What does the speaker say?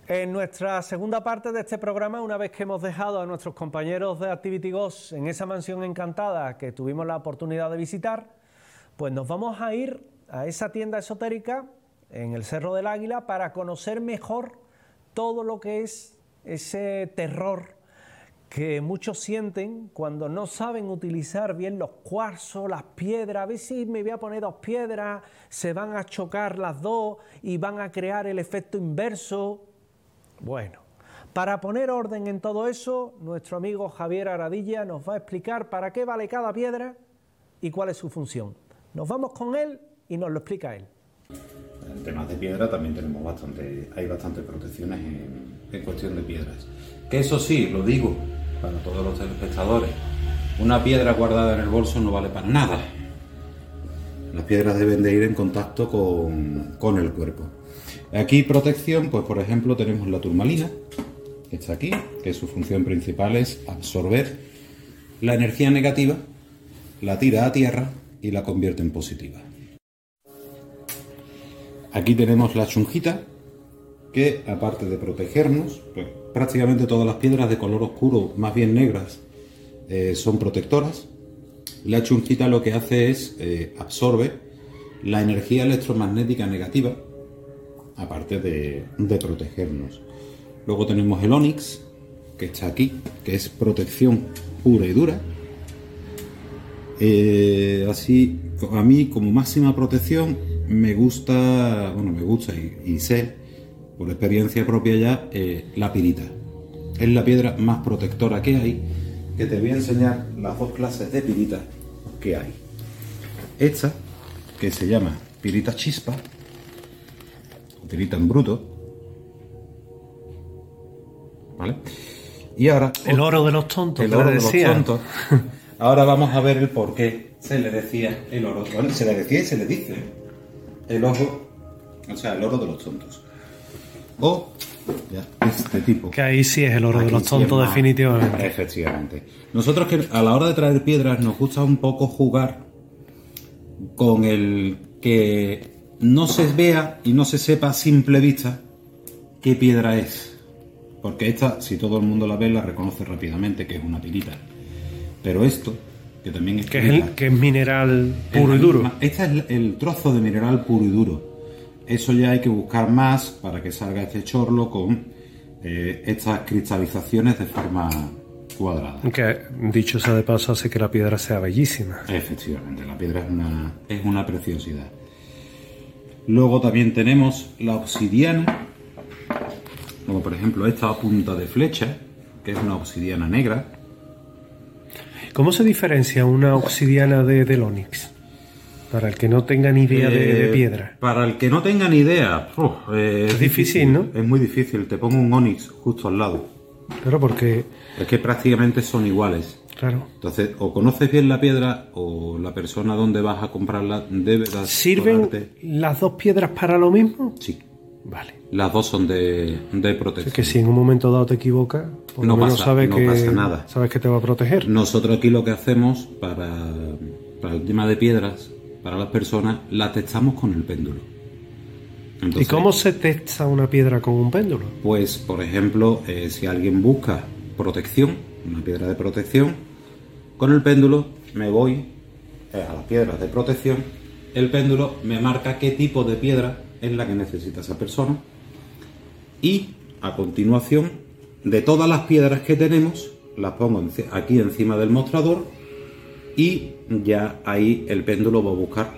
En nuestra segunda parte de este programa, una vez que hemos dejado a nuestros compañeros de Activity Ghost en esa mansión encantada que tuvimos la oportunidad de visitar, pues nos vamos a ir a esa tienda esotérica en el Cerro del Águila para conocer mejor todo lo que es ese terror que muchos sienten cuando no saben utilizar bien los cuarzos, las piedras. A ver si me voy a poner dos piedras, se van a chocar las dos y van a crear el efecto inverso. Bueno, para poner orden en todo eso, nuestro amigo Javier Aradilla nos va a explicar para qué vale cada piedra y cuál es su función. Nos vamos con él y nos lo explica él. En temas de piedra también tenemos hay bastantes protecciones en cuestión de piedras. Que eso sí, lo digo para todos los telespectadores, una piedra guardada en el bolso no vale para nada. Las piedras deben de ir en contacto con el cuerpo. Aquí protección, pues por ejemplo tenemos la turmalina, que está aquí, que su función principal es absorber la energía negativa, la tira a tierra y la convierte en positiva. Aquí tenemos la chungita, que aparte de protegernos, pues prácticamente todas las piedras de color oscuro, más bien negras, son protectoras. La chungita lo que hace es absorbe la energía electromagnética negativa, aparte de protegernos. Luego tenemos el ónix, que está aquí, que es protección pura y dura. Así, a mí como máxima protección me gusta y sé, por experiencia propia ya, la pirita. Es la piedra más protectora que hay, que te voy a enseñar las dos clases de piritas que hay. Esta, que se llama pirita chispa, pirita en bruto, ¿vale? Y ahora... El oro de los tontos. El oro de los tontos. Ahora vamos a ver el por qué se le decía el oro. Bueno, se le decía y se le dice el oro, o sea, el oro de los tontos. O ya, este tipo. Que ahí sí es el oro de los tontos, sí, definitivamente. Efectivamente. Nosotros, que a la hora de traer piedras nos gusta un poco jugar con el que no se vea y no se sepa a simple vista qué piedra es. Porque esta, si todo el mundo la ve, la reconoce rápidamente que es una pirita. Pero esto, que también es pirita, que es mineral puro y duro. Este es el trozo de mineral puro y duro. Eso ya hay que buscar más para que salga este chorlo con estas cristalizaciones de forma cuadrada. Que, dicho sea de paso, hace que la piedra sea bellísima. Efectivamente, la piedra es una preciosidad. Luego también tenemos la obsidiana, como por ejemplo esta a punta de flecha, que es una obsidiana negra. ¿Cómo se diferencia una obsidiana del ónix? Para el que no tenga ni idea de piedra. Para el que no tenga ni idea, es difícil, ¿no? Es muy difícil. Te pongo un ónix justo al lado. Claro, porque... Es que prácticamente son iguales. Claro. Entonces, o conoces bien la piedra o la persona donde vas a comprarla debe de ¿Sirven las dos piedras para lo mismo? Sí. Vale. Las dos son de protección. Es que si en un momento dado te equivocas, por lo menos sabes que pasa nada. Sabes que te va a proteger. Nosotros aquí lo que hacemos para el tema de piedras, para las personas, la testamos con el péndulo. Entonces, ¿y cómo se testa una piedra con un péndulo? Pues, por ejemplo, si alguien busca protección, una piedra de protección, con el péndulo me voy a las piedras de protección, el péndulo me marca qué tipo de piedra es la que necesita esa persona y, a continuación, de todas las piedras que tenemos, las pongo aquí encima del mostrador y ya ahí el péndulo va a buscar